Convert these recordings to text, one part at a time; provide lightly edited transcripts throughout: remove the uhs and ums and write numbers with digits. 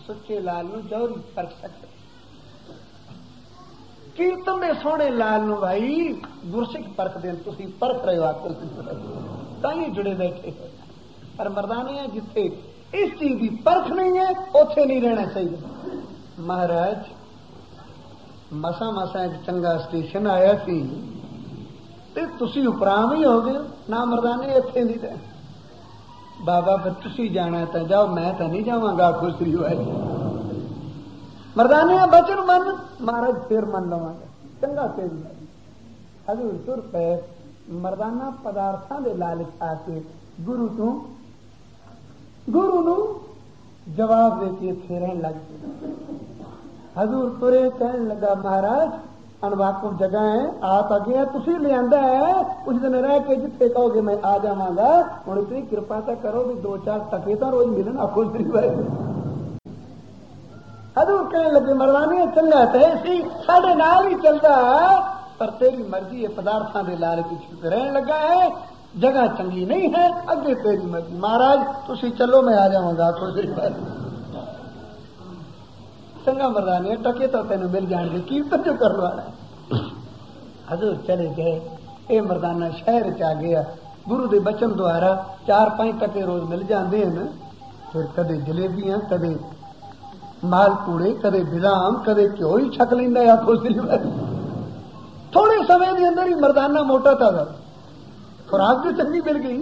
सुच्चे लाल नूं जौहरी परख सकते। कीर्तन दे सोहणे लाल नूं भाई गुरसिख परखदे तुसीं परख रहे हो आकल तां जुड़े बैठे हो। पर मर्दाने जिथे इस चीज की परख नहीं है उथे नहीं रहना चाहिए। महाराज मसा मसा एक चंगा स्टेशन आया सी ते तुसीं उपराम ही हो गए ना मर्दाने इत्थे नहीं रह। बाबा फिर तुसीं जाना तो जाओ मैं तो नहीं जावांगा खुशी वाली। मर्दाने बचन मन महाराज फिर मन लवांगा चंगा तेज हजूर तुर पे मर्दाना पदार्थां दे लालच आके गुरु नू जवाब देके इत्थे रहन लग गए। हजूर तुरे कहन लगा महाराज अनवाकुफ जगह है आप अगे तुसीं ले आंदा है उस दिन रह के जिथे कहोगे मैं आ जावांगा। हुण इतनी कृपा तो करो भी 2-4 टके तो रोज मिलन आखो श्री वाहिगुरू। हजूर कहने लगे मरदाने चंगा तो सी साढ़े नाल ही चलता पर तेरी मर्जी है पदार्थां दे लालच रहन लगा है जगह चंगी नहीं है अगे तेरी मर्जी। महाराज तुसीं चलो मैं आ जावांगा आखो श्री वाहिगुरू। चंगा मर्दाने टके तो तेन मिल जाएंगे कीर्तन जो करने वाला है। हजूर चले गए ये मर्दाना शहर च आ गया गुरु के बचन द्वारा 4-5 टके रोज मिल जाते हैं। फिर कदे जलेबियां कदे मालपूड़े कदे बिदाम कदे घ्यो ही छक लेंदा आखो श्री वाहिगुरू। थोड़े समय के अंदर ही मर्दाना मोटा था खुराक भी चंगी मिल गई।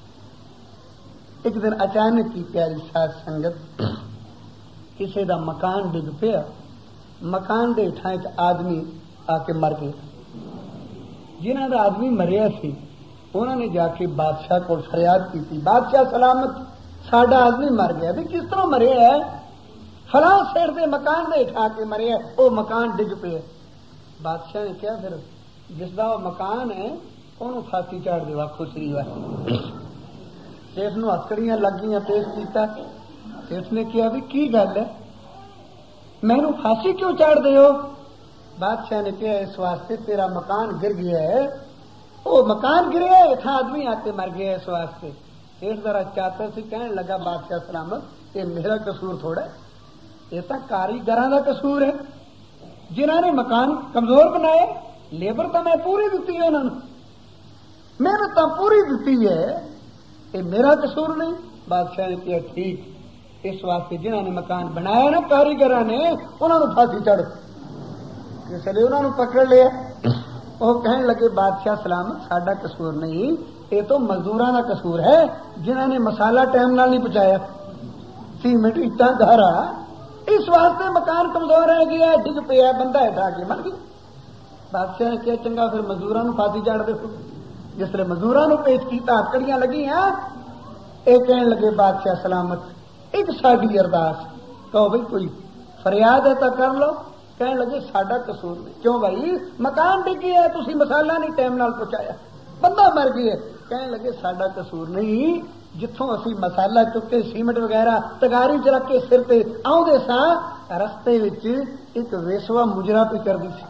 एक दिन अचानक की प्यारी साध संगत किसी का मकान डिग पिया मकान के हेठां एक आदमी आके मर गया। जिन्हों का आदमी मरिया सी उन्होंने जाके बादशाह को फरियाद की थी बादशाह सलामत साडा आदमी मर गया भी किस तरह मरिया है फलां सिर के मकान के हेठां आके मरिया वो मकान डिग पे। बादशाह ने कहा फिर जिसका वो मकान है उन्होंने फांसी चाड़ दो आखो श्री वाहिगुरू। सेठ नूं हथकड़ियां लग गई पेश किया। सेठ ने कहा भी की गल है मैनू फांसी क्यों चाड़ दे हो। बादशाह ने कहा इस वास्ते तेरा मकान गिर गया है वो मकान गिरे हेठां आदमी आके मर गया इस वास्ते। सेठ जरा चाहता सी कहने लगा बादशाह सलामत ये मेरा कसूर थोड़ा ये तो कारीगरां दा कसूर है जिन्होंने मकान कमजोर बनाए। लेबर तो मैं पूरी दी है उन्होंने मेहनत तो पूरी दी है ये मेरा कसूर नहीं। बादशाह ने कहा ठीक इस वास्ते जिन्होंने मकान बनाया ना कारीगर ने उन्होंने फांसी चढ़ इसलिए उन्होंने पकड़ लिया। वो कहने लगे बादशाह सलामत साडा कसूर नहीं ये तो मजदूरों का कसूर है जिन्होंने मसाला टाइम नाल नहीं पहुंचाया सीमेंट इट्टा गारा इस वास्ते मकान कमजोर रह गया डिग पिया बंदा हेठा के मर गया। बादशाह ने कहा चंगा फिर मजदूरों को फांसी चाड़ दो। जिसले मजदूरों को पेश किया हथकड़ियां लगी हैं ये कहने लगे बादशाह सलामत एक साडी अरदास कहो भाई कोई फरियाद है तो कर लो। कहने लगे साडा कसूर नहीं क्यों भाई मकान डिग गया तुसी मसाला नहीं टाइम नाल पहुंचाया बंदा मर गया। कहने लगे साडा कसूर नहीं जिथों असी मसाला चुके सीमेंट वगैरह तगारी च रख के सिर ते आउंदे सां रस्ते विच एक वेसवा मुजरा पी करदी सी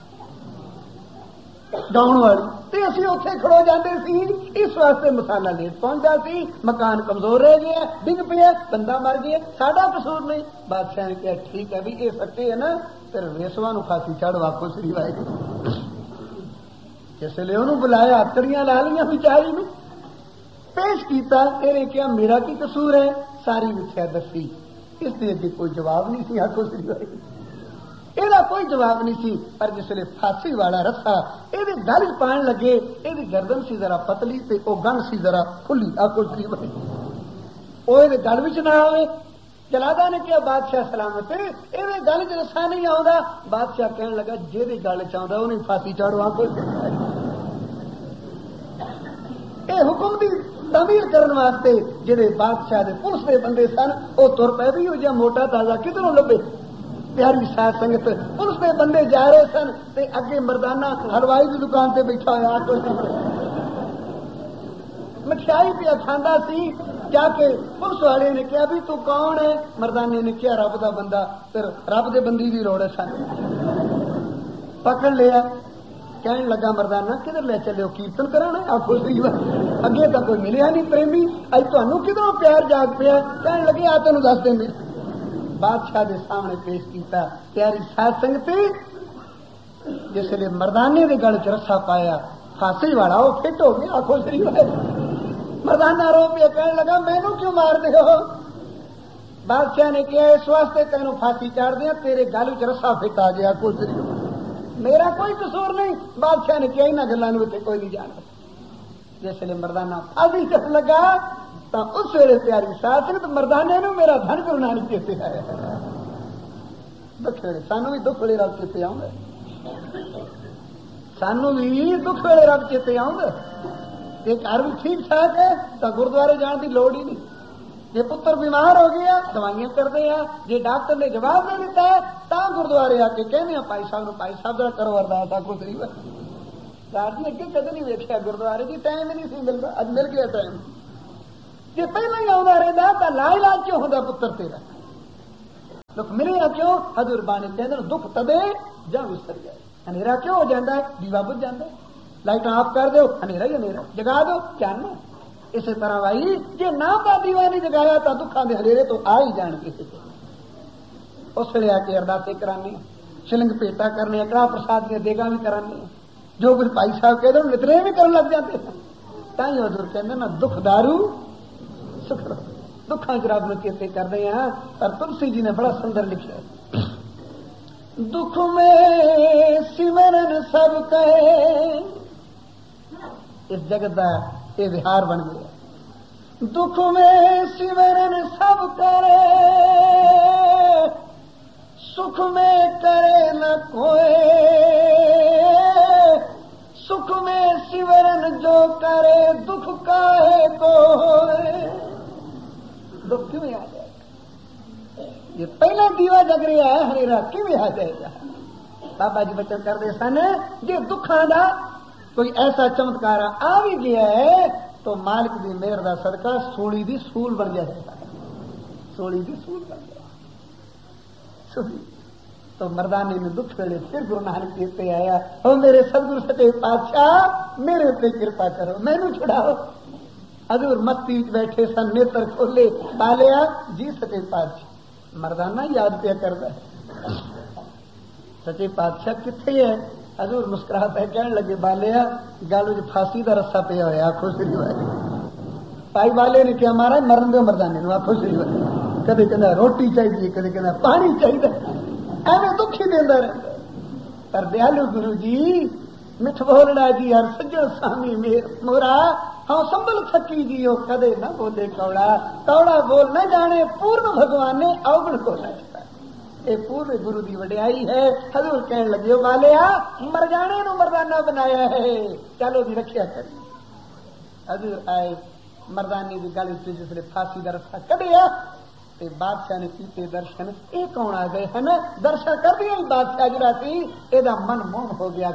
गाउण वाली ते असी उत्थे खड़ो जांदे सी इस वास्ते मसाला लेट पहुंचदा सी मकान कमजोर रह गया डिग पिया बंदा मर गया साडा कसूर नहीं। बादशाह ने कहा ठीक है भी ये सच्चे है ना फिर वेसवा नूं फांसी चढ़ आखो श्री वाहिगुरू। जिसले उन्होंने बुलाया हथकड़ियां ला लिया बेचारी ने पेश किया तेरे क्या मेरा की कसूर है सारी विख्या दसी। इसके अगे कोई जवाब नहीं सी आखो श्री वाहिगुरू। ਇਹਦਾ कोई जवाब नहीं सी पर जिसले फांसी वाला रस्सा ਇਹਦੇ गल च पान लगे ਇਹਦੀ गर्दन सी जरा पतली ते ओ गन सी जरा खुली आखो श्री वाहिगुरू। ਉਹ ਇਹਦੇ गल विच ना आवे। जलादा ने कहा बादशाह सलामत ਇਹਦੇ गल च रस्सा नहीं आउंदा। बादशाह कहने लगा ਜਿਹਦੇ गल च आउंदा ਉਹਨੂੰ फांसी चाड़ो आखो श्री वाहिगुरू। ਇਹ हुक्म दी तमीर करने वास्ते जिहड़े बादशाह दे पुलिस दे बंदे सन वो तुर पै भी हो जा मोटा ताजा किधरों लभे। प्यारी साध संगत पुलिस के बंदे जा रहे सन ते अगे मर्दाना हलवाई की दुकान से बैठा हुआ मिठाई पिया खांदा सी। जाके पुलिस वाले ने कहा भी तू कौन है। मर्दाने ने कहा रब दा बंदा फिर रब दे बंदी की लोड़ है सन पकड़ लिया। कहने लगा मर्दाना किधर ले चले कीर्तन कराना आखो श्री वाहिगुरू। अगे तो कोई मिलिया नहीं प्रेमी अज तुहानू किधरों प्यार जाग पिया। कहने लगे आ तेनू दस दिन बादशाह के सामने पेश किया। प्यारी साध संगती, जिसले मर्दाने के गल च रस्सा पाया, फांसी वाला वो फिट हो गया। आखो शरीफ मर्दाना रो पिया, कहने लगा मैनू क्यों मार दे हो? बादशाह ने किया इस वास्ते तेनों फांसी चाड़ दिया, तेरे गल च रस्सा फिट आ गया। आखो शरीफ मेरा कोई कसूर नहीं। बादशाह ने किया इन्होंने गलों में कोई नहीं जानता। जिसले मर्दाना फांसी चढ़ लगा तो उस वेले प्यारी साथ तो मर्दाने नूं मेरा धन गुरु नानक चेते आया। दुख वेले सानू भी दुख वेले रब चेते आउंदा, सानू भी दुख वेले रब चेते आउंदा। जे घर भी ठीक ठाक है तो गुरुद्वारे जाने की लोड़ ही नहीं। जे पुत्र बीमार हो गया दवाइयां करते हैं, जे डॉक्टर ने जवाब दे दिता है तो गुरुद्वारे आके कहने भाई साहब जरा करो अरदास। आखो शरीफ रात ने अगे कदे नहीं वेख्या गुरुद्वारे जी, टाइम ही नहीं सी मिलता, अज मिल गया टाइम। जे पहला ही आउंदा रहिंदा तां ला इलाज क्यों होंदा पुत्र तेरा? दुख मिलेगा क्यों? हजूर बाणी कहंदे दुख तदे जां विसर जाए। हनेरा क्यों हो जाता है? दीवा बुझ जाता है। लाइट ऑफ कर दो, हनेरा ही हनेरा, जगा दो चानना। इसी तरह भाई जे ना का दीवा नहीं जगाया तो दुखा के हनेरे तो आ ही जान किसी को। उस वे आके अरदासे कराने, शिलिंग भेटा करने, कड़ा प्रसाद दियां देगा भी कराने, जो कुछ भाई साहब कहते हैं नितरे भी करने लग जाते हैं। ताई हजूर कहते ना दुख दारू सुख दुखा च रब नूं चेते करते हैं। पर तुलसी जी ने बड़ा सुंदर लिखा है, दुख में सिमरन सब कहे। इस जगत का यह विहार बन गया। दुख में सिमरन सब करे, सुख में करे न कोई। सुख में सिमरन जो करे, दुख काहे को होए। दुख क्यों आ जाएगा? ये पहला दीवा जग रहा है, हनेरा क्यों आ जाएगा? बाबा जी बचन करते सन जे दुखा का कोई ऐसा चमत्कार आ भी गया है तो मालिक की मेहर का सदका सूली की सूल बन जाएगा। सूली की सूल बन जाए सूली। तो मर्दाने ने दुख वेले फिर गुरु नानक चेते आया, ओ मेरे सतगुरु सच्चे पातशाह मेरे ऊपर कृपा करो, मैनू छुड़ाओ। हजूर मस्ती बैठे सन, नेत्र खोले, बालिया जी सच्चे पातशाह। मर्दाना याद पिया करता है, सच्चे पातशाह किथे है? हजूर मुस्कुराता है, कहने लगे बालिया गल फांसी का रस्सा पिया होया। आखो श्री भाई बाले ने क्या मारा मरन दो मर्दाने नूं। आखो श्री कदे कहना रोटी चाहिए, कदे कहना पानी चाहिए, एवं दुख ही देता रहता। पर दयालु गुरु जी मिठ बोलना जी हर सज्जन स्वामी मोरा हाँ संभल थकी जियो, कदे न बोले कौड़ा कौड़ा बोल न जाने। पूर्ण भगवान ने अवगुण को रखा, ये पूर्ण गुरु की वडियाई है। हजूर कहने लगे वालिया मर जाने नूं मर्दाना बनाया है, चलो जी रखिया कर। हजूर आए मर्दाने की गल जिसने फांसी का रस्सा कढ़िया ते बादशाह ने कीते दर्शन। ये कौन आ गए हैं? दर्शन कर दिया बादशाह जरा सी एदा मन मोह हो गया।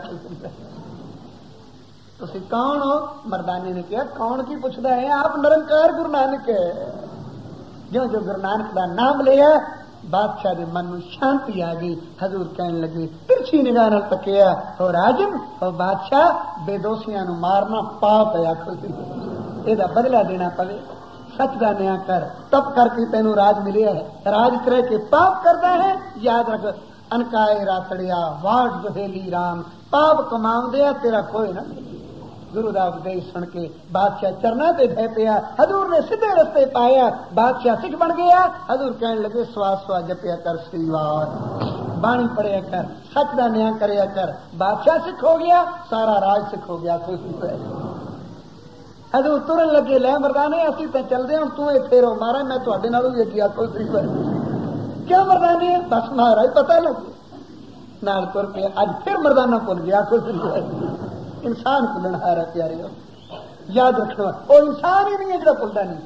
तुसी कौन हो? मर्दाने ने कहा कौन की पूछता है, आप निरंकार गुरु नानक है। जो जो गुरु नानक का नाम लिया बादशाह के मन में शांति आ गई। हजूर कहने लगे तिरछी निगाह नाल तकिया, और राजन और बादशाह बेदोशियां नूं मारना पाप है। आखो एदा बदला देना पवे, सच का न्याय कर, तब करके तेनू राज मिले है। राज करे के पाप करता है, याद रख अनकाए रातड़िया वाट दुहेली राम, पाप कमाऊ दिया तेरा कोई ना। गुरु का उपदेश सुन के बादशाह चरना पे ढह पिया। हजूर ने सीधे रस्ते पाया, बादशाह सिख बन गया। हजूर कहने लगे स्वास स्वास जपिया कर, श्रीवार बाणी पढ़िया कर, सच का न्याय करया कर। बादशाह सिख हो गया, सारा राज सिख हो गया। खुशी पे हजूर तुरन लगे, लै मरदाने असी तो चलते हूं, तू इत्थे रहो महाराज, मैं तुहाडे नालों भी अगे आखो श्री पे क्या मरदाने बस महाराज पता लगे नाल तुर पे। अज फिर मरदाना भुल गया। आखो श्री पे इंसान भुलनहार है प्यारे, याद रखना वो इंसान ही नहीं है जो भुलता नहीं,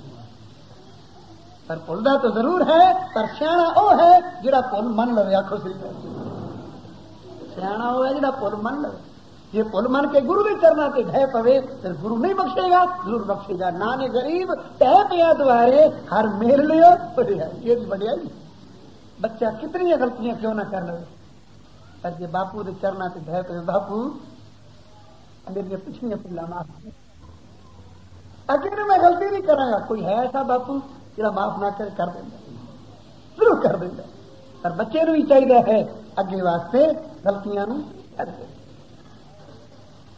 पर भुलता तो जरूर है। पर सियाणा वो है जिहड़ा भुल मन लवे। आखो श्री सियाणा वो है जिहड़ा भुल मन लवे। जे भुल मन के गुरु के चरणा से ढह पवे तो गुरु नहीं बख्शेगा, जरूर बख्शेगा। नाने गरीब तह पिया द्वारे हर मेल लियो बढ़ियाई। ये भी बढ़ियाई। बच्चा कितनी गलतियां क्यों ना कर ले, पर जे बापू के चरणा से ढह पवे, बापू मेरी पिछली भुला माफ, अगर मैं गलती नहीं करांगा। कोई है ऐसा बापू जिहड़ा माफ ना कर देंगे? जरूर कर देता। पर बच्चे नूं भी चाहिए है अगे वास्ते गलतियां नूं छड्ड दे।